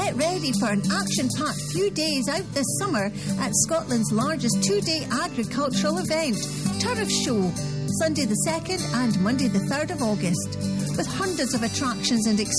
Get ready for an action-packed few days out this summer at Scotland's largest two-day agricultural event, Turf Show, Sunday the 2nd and Monday the 3rd of August. With hundreds of attractions and